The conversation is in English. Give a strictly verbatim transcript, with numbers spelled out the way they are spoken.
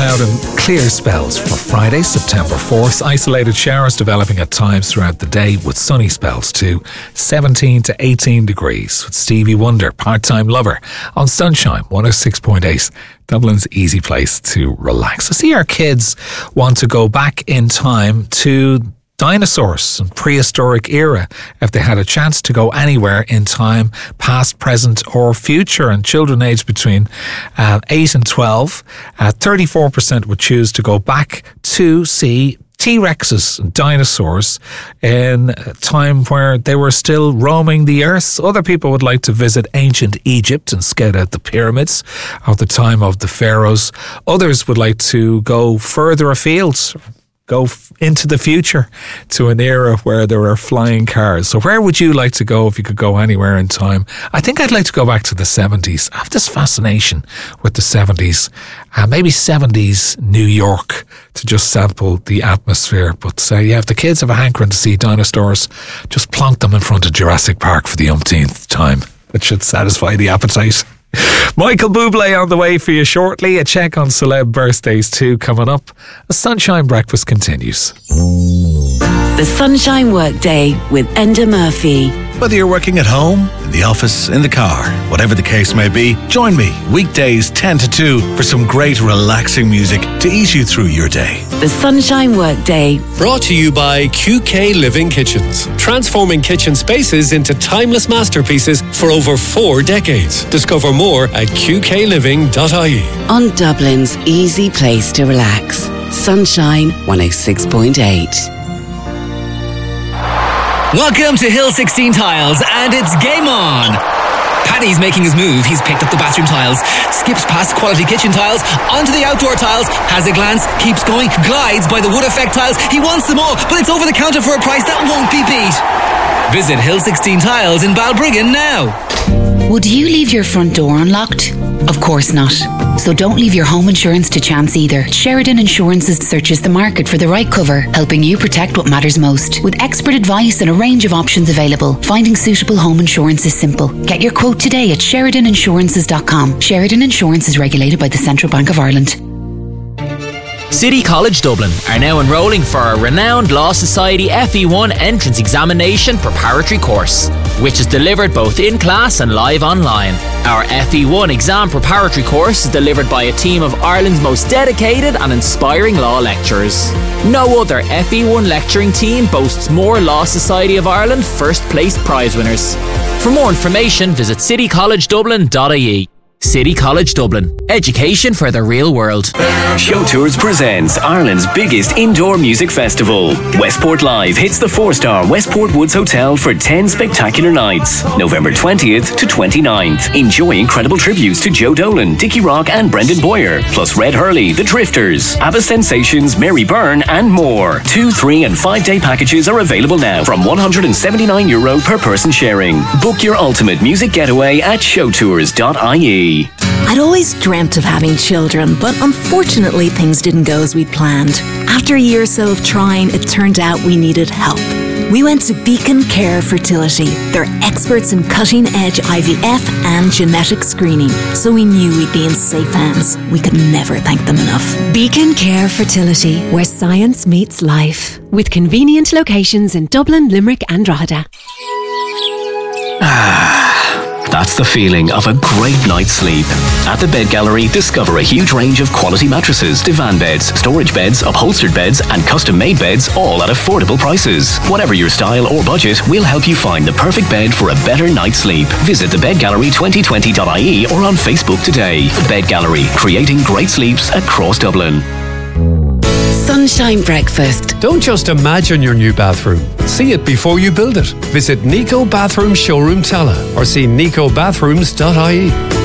cloud and clear spells for Friday, September fourth. Isolated showers developing at times throughout the day with sunny spells too. seventeen to eighteen degrees with Stevie Wonder, Part-Time Lover on Sunshine one oh six point eight. Dublin's easy place to relax. I see our kids want to go back in time to dinosaurs and prehistoric era if they had a chance to go anywhere in time, past, present or future. And children aged between uh, eight and twelve, uh, thirty-four percent would choose to go back to see T-Rexes and dinosaurs in a time where they were still roaming the earth. Other people would like to visit ancient Egypt and scout out the pyramids of the time of the pharaohs. Others would like to go further afield, go f- into the future to an era where there were flying cars. So where would you like to go if you could go anywhere in time? I think I'd like to go back to the seventies. I have this fascination with the seventies. Uh, maybe seventies New York to just sample the atmosphere. But uh, yeah, if the kids have a hankering to see dinosaurs, just plonk them in front of Jurassic Park for the umpteenth time. It should satisfy the appetite. Michael Bublé on the way for you shortly. A check on celeb birthdays too coming up. A Sunshine Breakfast continues. The Sunshine Workday with Enda Murphy. Whether you're working at home, in the office, in the car, whatever the case may be, join me weekdays ten to two for some great relaxing music to ease you through your day. The Sunshine Workday. Brought to you by Q K Living Kitchens. Transforming kitchen spaces into timeless masterpieces for over four decades. Discover more at q k living dot i e. On Dublin's easy place to relax. Sunshine one oh six point eight. Welcome to Hill sixteen Tiles, and it's game on! Paddy's making his move. He's picked up the bathroom tiles, skips past quality kitchen tiles, onto the outdoor tiles, has a glance, keeps going, glides by the wood effect tiles. He wants them all, but it's over the counter for a price that won't be beat. Visit Hill sixteen Tiles in Balbriggan now. Would you leave your front door unlocked? Of course not. So don't leave your home insurance to chance either. Sheridan Insurances searches the market for the right cover, helping you protect what matters most. With expert advice and a range of options available, finding suitable home insurance is simple. Get your quote today at sheridan insurances dot com. Sheridan Insurance is regulated by the Central Bank of Ireland. City College Dublin are now enrolling for a renowned Law Society F E one entrance examination preparatory course, which is delivered both in class and live online. Our F E one exam preparatory course is delivered by a team of Ireland's most dedicated and inspiring law lecturers. No other F E one lecturing team boasts more Law Society of Ireland first place prize winners. For more information, visit city college dublin dot i e. City College Dublin. Education for the real world. Show Tours presents Ireland's biggest indoor music festival. Westport Live hits the four-star Westport Woods Hotel for ten spectacular nights. November twentieth to twenty-ninth. Enjoy incredible tributes to Joe Dolan, Dickie Rock and Brendan Boyer, plus Red Hurley, The Drifters, ABBA Sensations, Mary Byrne and more. Two, three and five-day packages are available now from one hundred seventy-nine euro per person sharing. Book your ultimate music getaway at show tours dot i e. I'd always dreamt of having children, but unfortunately things didn't go as we'd planned. After a year or so of trying, it turned out we needed help. We went to Beacon Care Fertility. They're experts in cutting-edge I V F and genetic screening, so we knew we'd be in safe hands. We could never thank them enough. Beacon Care Fertility, where science meets life. With convenient locations in Dublin, Limerick and Drogheda. That's the feeling of a great night's sleep. At the Bed Gallery, discover a huge range of quality mattresses, divan beds, storage beds, upholstered beds, and custom-made beds, all at affordable prices. Whatever your style or budget, we'll help you find the perfect bed for a better night's sleep. Visit the bed gallery twenty twenty dot i e or on Facebook today. The Bed Gallery, creating great sleeps across Dublin. Sunshine Breakfast. Don't just imagine your new bathroom. See it before you build it. Visit Nico Bathroom Showroom Tala or see nico bathrooms dot i e.